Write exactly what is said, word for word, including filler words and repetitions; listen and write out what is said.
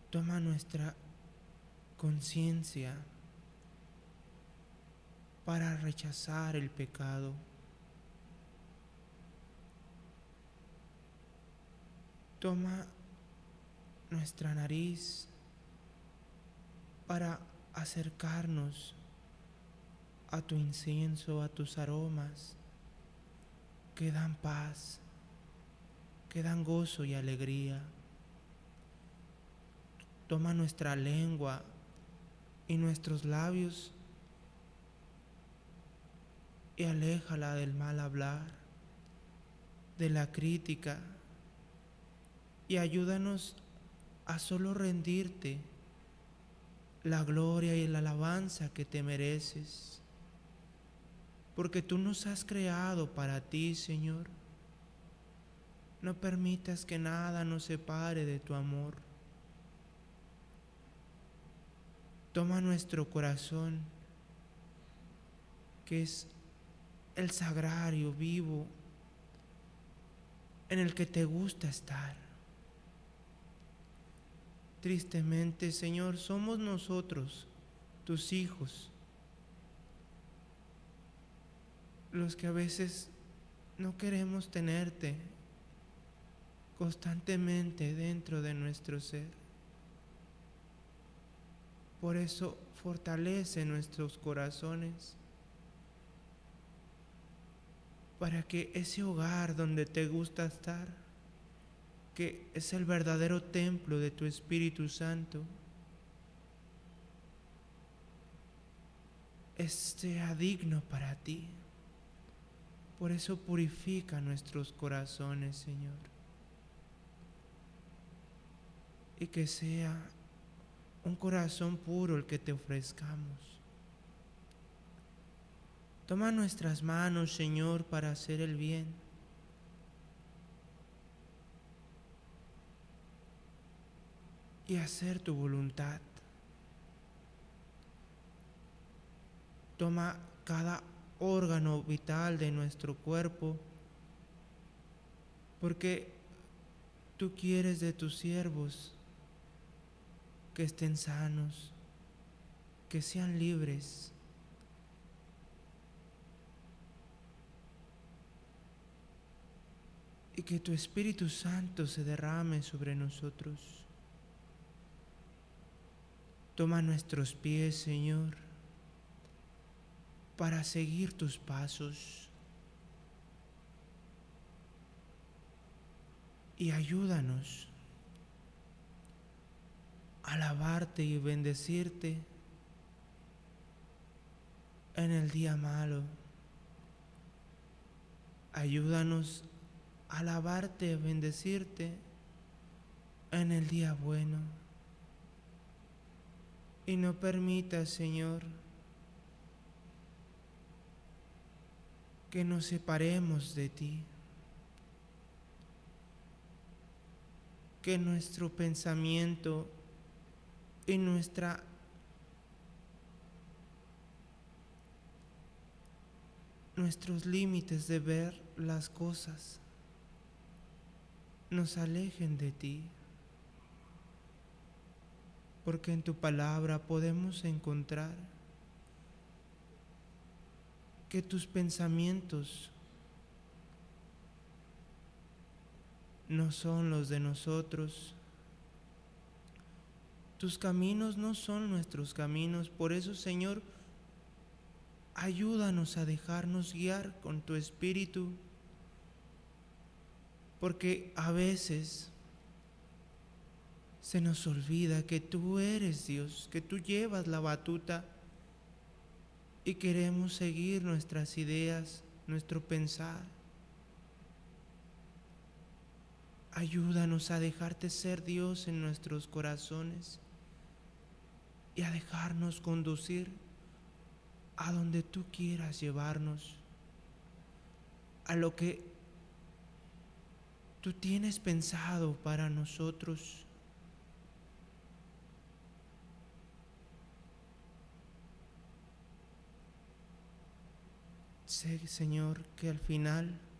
Toma nuestra conciencia para rechazar el pecado. Toma nuestra nariz para acercarnos a tu incienso, a tus aromas que dan paz, que dan gozo y alegría. Toma nuestra lengua y nuestros labios y aléjala del mal hablar, de la crítica, y ayúdanos a solo rendirte la gloria y la alabanza que te mereces, porque tú nos has creado para ti, Señor. No permitas que nada nos separe de tu amor. Toma nuestro corazón, que es el sagrario vivo en el que te gusta estar. Tristemente, Señor, somos nosotros, tus hijos, los que a veces no queremos tenerte constantemente dentro de nuestro ser. Por eso fortalece nuestros corazones, para que ese hogar donde te gusta estar, que es el verdadero templo de tu Espíritu Santo, sea digno para ti. Por eso purifica nuestros corazones, Señor, y que sea un corazón puro el que te ofrezcamos. Toma nuestras manos, Señor, para hacer el bien. Y hacer tu voluntad. Toma cada órgano vital de nuestro cuerpo, porque tú quieres de tus siervos que estén sanos, que sean libres. Y que tu Espíritu Santo se derrame sobre nosotros. Toma nuestros pies, Señor, para seguir tus pasos. Y ayúdanos a alabarte y bendecirte en el día malo. Ayúdanos a alabarte y bendecirte en el día bueno. Y no permitas, Señor, que nos separemos de ti. Que nuestro pensamiento y nuestra nuestros límites de ver las cosas nos alejen de ti, porque en tu palabra podemos encontrar que tus pensamientos no son los de nosotros, tus caminos no son nuestros caminos. Por eso, Señor, ayúdanos a dejarnos guiar con tu Espíritu, porque a veces se nos olvida que tú eres Dios, que tú llevas la batuta y queremos seguir nuestras ideas, nuestro pensar. Ayúdanos a dejarte ser Dios en nuestros corazones y a dejarnos conducir a donde tú quieras llevarnos, a lo que tú tienes pensado para nosotros. Sé, Señor, que al final